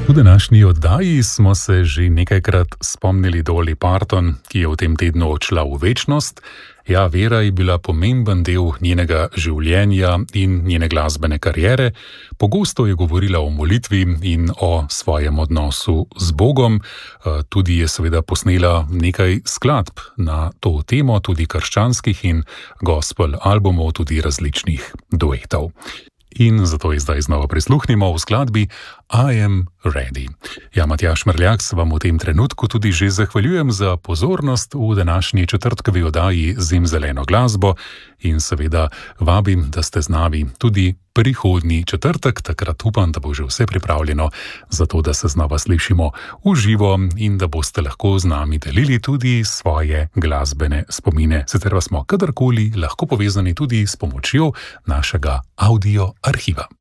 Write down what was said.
V današnji oddaji smo se že nekajkrat spomnili Dolly Parton, ki je v tem tednu odšla v večnost. Ja, vera je bila pomemben del njenega življenja in njene glasbene kariere. Pogosto je govorila o molitvi in o svojem odnosu z Bogom. Tudi je seveda posnela nekaj skladb na to temo, tudi krščanskih in gospel albumov, tudi različnih duetov. In zato je zdaj znova prisluhnimo v skladbi I am ready. Ja, Matjaž Merljak se vam v tem trenutku tudi že zahvaljujem za pozornost v današnji četrtkovi oddaji Zimzeleno glasbo in seveda vabim, da ste z nami tudi prihodnji četrtek, takrat upam, da bo že vse pripravljeno za to, da se znova slišimo v živo in da boste lahko z nami delili tudi svoje glasbene spomine. Sicer pa smo kadarkoli lahko povezani tudi s pomočjo našega audio arhiva.